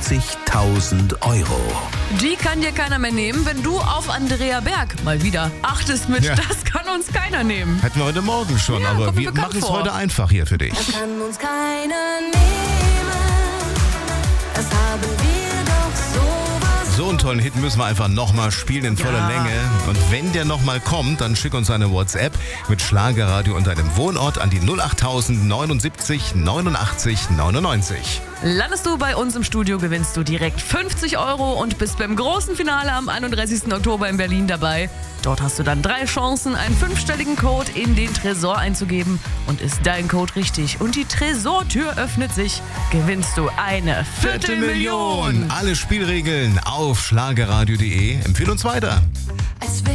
50.000 Euro. Die kann dir keiner mehr nehmen, wenn du auf Andrea Berg mal wieder achtest mit. Ja. Das kann uns keiner nehmen. Hätten wir heute Morgen schon, Ja, aber kommt mir wir bekannt machen es vor. heute einfach hier für dich. Das kann uns keiner nehmen. Das haben wir doch sowas. So einen tollen Hit müssen wir einfach nochmal spielen in voller Ja. Länge. Und wenn der nochmal kommt, dann schick uns eine WhatsApp mit Schlagerradio und deinem Wohnort an die 08000 79 89 99. Landest du bei uns im Studio, gewinnst du direkt 50 Euro und bist beim großen Finale am 31. Oktober in Berlin dabei. Dort hast du dann 3 Chancen, einen 5-stelligen Code in den Tresor einzugeben. Und ist dein Code richtig und die Tresortür öffnet sich, gewinnst du eine Viertelmillion. Alle Spielregeln auf schlagerradio.de. Empfehl uns weiter.